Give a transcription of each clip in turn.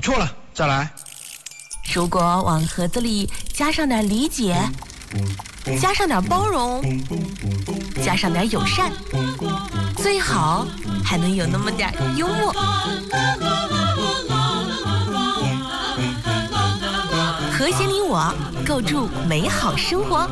错了，再来。 如果往盒子里加上点理解，加上点包容，加上点友善，最好还能有那么点幽默。和谐你我，构筑美好生活。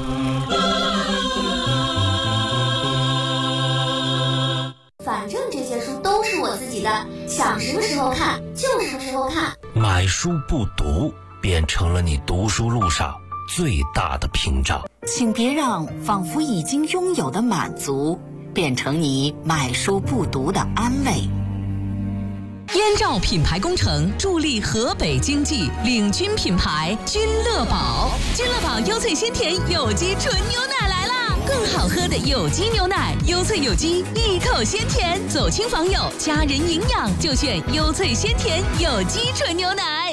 反正这些书都是我自己的，想什么时候看就什么时候看。 买书不读变成了你读书路上最大的屏障。 请别让仿佛已经拥有的满足变成你买书不读的安慰。 燕赵品牌工程助力河北经济，领军品牌君乐宝。君乐宝优萃鲜甜有机纯牛奶来啦！更好喝的有机牛奶，优萃有机，一口鲜甜，走亲访友，家人营养就选优萃鲜甜有机纯牛奶。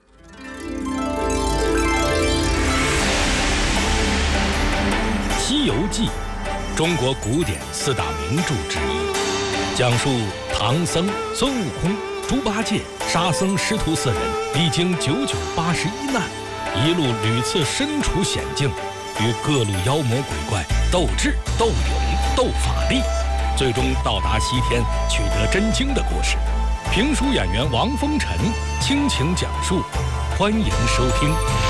《西游记》，中国古典4大名著之一，讲述唐僧、孙悟空、猪八戒、沙僧师徒4人历经9981难，一路屡次身处险境，与各路妖魔鬼怪斗智、斗勇、斗法力，最终到达西天取得真经的故事。评书演员王风尘倾情讲述，欢迎收听。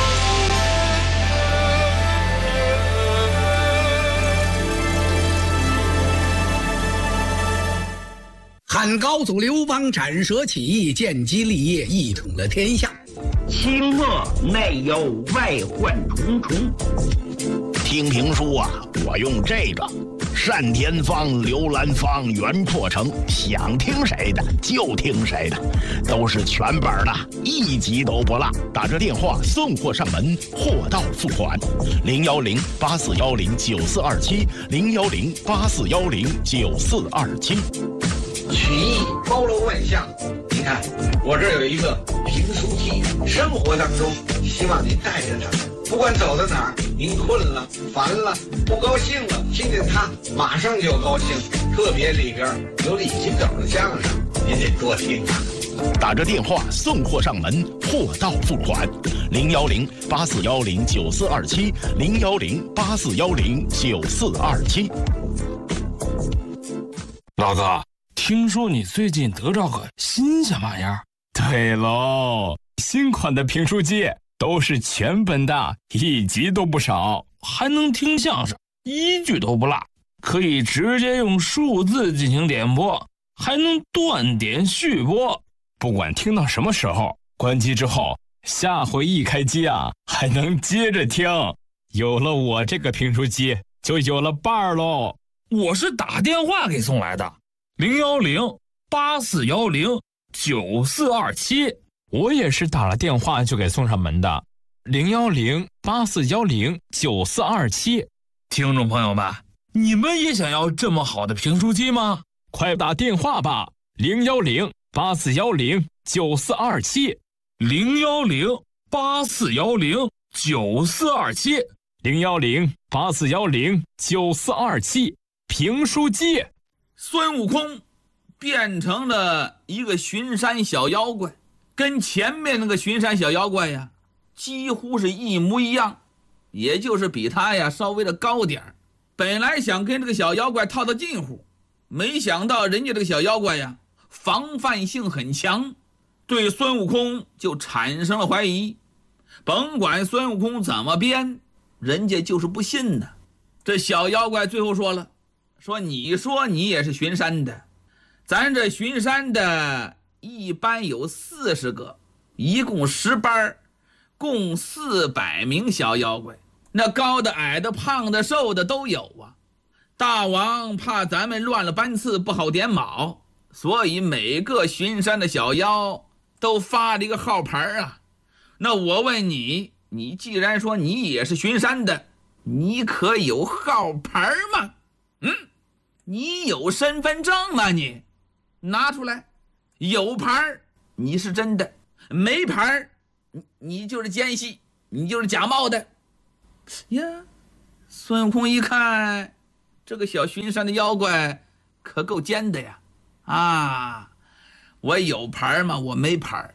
汉高祖刘邦斩蛇起义，建基立业，一统了天下。 清末内忧外患重重。 听评书啊，我用这个单田芳、刘兰芳、袁阔成，想听谁的就听谁的，都是全本的，一集都不落。打这电话送货上门，货到付款。010-8410-9427，010-8410-9427。 曲艺包罗万象，你看我这儿有一个评书机，生活当中希望您带着它，不管走到哪儿，您困了、烦了、不高兴了，听见它马上就高兴。特别里边有李金斗的相声，您得多听啊。 打着电话送货上门，货到付款。010-8410-9427，010-8410-9427。 老哥，听说你最近得着个新鲜玩意儿？ 对喽，新款的评书机都是全本的，一集都不少， 还能听相声，一句都不落，可以直接用数字进行点播，还能断点续播， 不管听到什么时候，关机之后下回一开机啊，还能接着听。有了我这个评书机，就有了伴儿喽。 我是打电话给送来的，010-8410-9427。 我也是打了电话就给送上门的，010-8410-9427。 听众朋友们，你们也想要这么好的评书机吗？ 快打电话吧，010-8410-9427。 010-8410-9427。 010-8410-9427。评书机。 孙悟空变成了一个巡山小妖怪，跟前面那个巡山小妖怪呀几乎是一模一样，也就是比他呀稍微的高点。本来想跟这个小妖怪套到近乎，没想到人家这个小妖怪呀防范性很强，对孙悟空就产生了怀疑。甭管孙悟空怎么编，人家就是不信呢。这小妖怪最后说了，说你说你也是巡山的，咱这巡山的一般有40个，一共10班，共400名小妖怪，那高的矮的胖的瘦的都有啊。大王怕咱们乱了班次不好点卯，所以每个巡山的小妖都发了一个号牌啊。那我问你，你既然说你也是巡山的，你可有号牌吗？你有身份证吗？你拿出来。有牌你是真的，没牌你就是奸细，你就是假冒的呀。孙悟空一看这个小巡山的妖怪可够奸的呀。啊，我有牌吗？我没牌，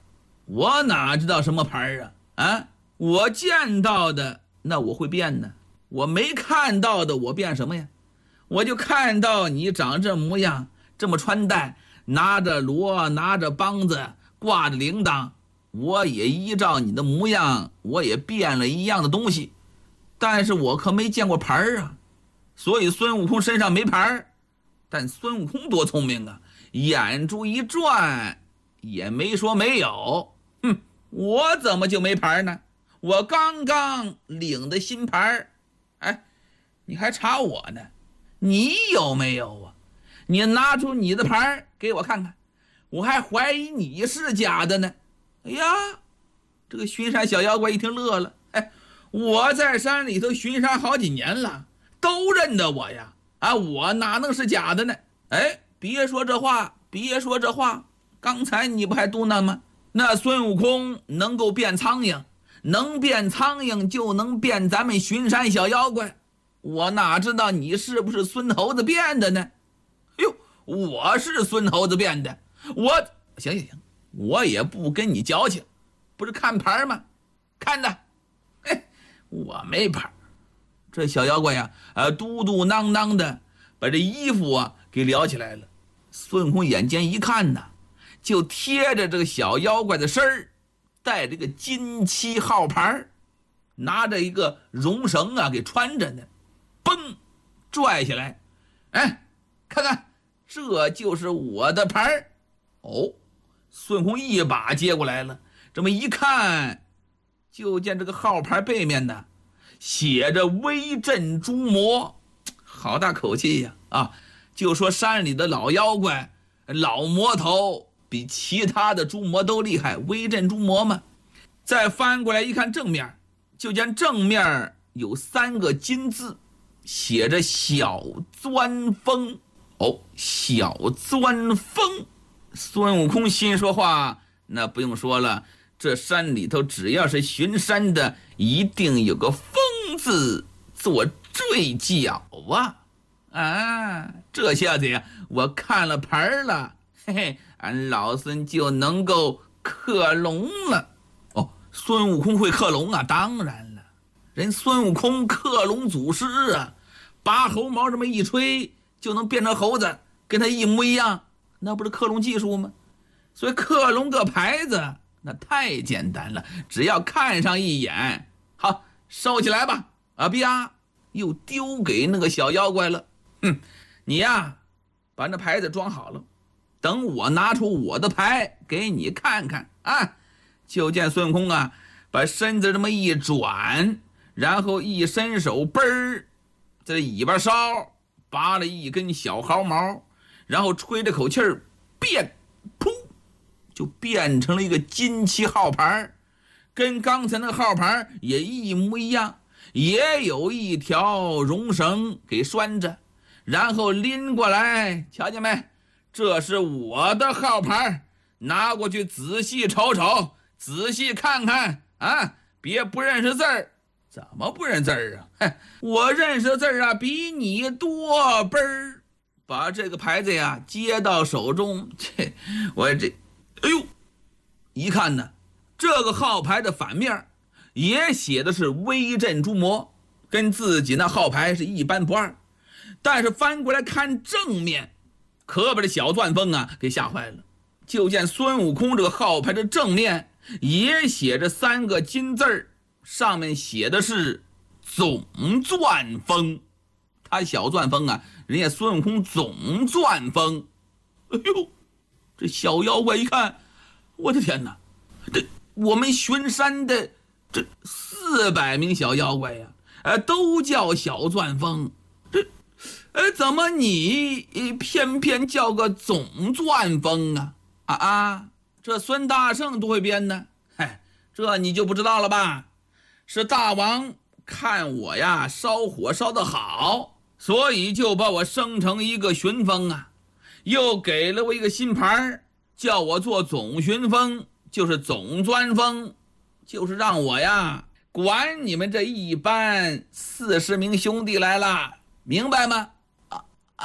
我哪知道什么牌啊？啊，我见到的那我会变呢，我没看到的我变什么呀？我就看到你长这模样，这么穿戴，拿着锣，拿着梆子，挂着铃铛，我也依照你的模样，我也变了一样的东西，但是我可没见过牌啊。所以孙悟空身上没牌，但孙悟空多聪明啊，眼珠一转也没说没有。我怎么就没牌呢？我刚刚领的新牌。哎，你还查我呢？你有没有啊？你拿出你的牌给我看看，我还怀疑你是假的呢。哎呀，这个巡山小妖怪一听乐了。哎，我在山里头巡山好几年了，都认得我呀。啊，我哪能是假的呢？哎，别说这话，别说这话，刚才你不还嘟囔吗？那孙悟空能够变苍蝇，能变苍蝇就能变咱们巡山小妖怪，我哪知道你是不是孙猴子变的呢？哎呦，我是孙猴子变的，行，我也不跟你矫情，不是看牌吗？看的，我没牌。这小妖怪呀，嘟嘟囔囔的把这衣服啊给撩起来了。孙悟空眼尖一看呐，就贴着这个小妖怪的身儿，带着个金漆号牌，拿着一个绒绳啊给穿着呢，嘣，拽下来，哎，看看，这就是我的牌。哦，孙悟空一把接过来了，这么一看，就见这个号牌背面呢写着威震诸魔，好大口气呀！啊，就说山里的老妖怪、老魔头比其他的诸魔都厉害，威震诸魔嘛。再翻过来一看正面，就见正面有3个金字，写着小钻风。哦，小钻风。孙悟空心说话，那不用说了，这山里头只要是巡山的，一定有个风字做坠脚啊！啊，这下子呀，我看了牌了，嘿嘿，俺老孙就能够克龙了。哦，孙悟空会克龙啊？当然了，人孙悟空克龙祖师啊，拔猴毛这么一吹，就能变成猴子，跟他一模一样，那不是克龙技术吗？所以克龙个牌子那太简单了，只要看上一眼，好，收起来吧。啊，啪，又丢给那个小妖怪了。你呀，把那牌子装好了，等我拿出我的牌给你看看啊。就见孙悟空啊，把身子这么一转，然后一伸手，嘣儿，在尾巴梢拔了一根小毫毛，然后吹着口气儿，变，噗，就变成了一个金漆号牌，跟刚才那个号牌也一模一样，也有一条绒绳给拴着，然后拎过来，瞧见没？这是我的号牌，拿过去仔细瞅瞅，仔细看看啊，别不认识字儿。怎么不认字儿啊？我认识字儿啊，比你多。嘣儿，把这个牌子呀接到手中，哎呦，一看呢，这个号牌的反面也写的是威震诸魔，跟自己那号牌是一般不二。但是翻过来看正面，可把这小钻风啊给吓坏了。就见孙悟空这个号牌的正面也写着3个金字儿，上面写的是总钻风。他小钻风啊，人家孙悟空总钻风。哎呦，这小妖怪一看，我的天哪，这我们巡山的这400名小妖怪呀，都叫小钻风，怎么你偏偏叫个总钻风啊？这孙大圣都会编呢，这你就不知道了吧？是大王看我呀烧火烧得好，所以就把我升成一个巡风啊，又给了我一个新牌，叫我做总巡风，就是总钻风，就是让我呀管你们这一班40名兄弟来了，明白吗？